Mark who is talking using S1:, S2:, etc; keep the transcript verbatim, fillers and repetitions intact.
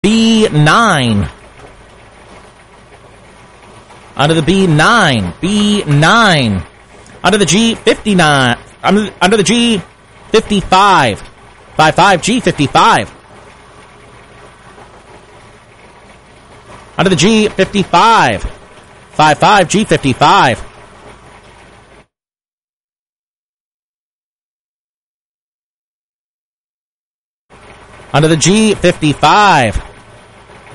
S1: B nine. Under the B nine. B nine. Under the G fifty-nine. Under, under the G fifty-five. five five G fifty-five. Under the G fifty-five. five five G fifty-five. Under the G fifty-five.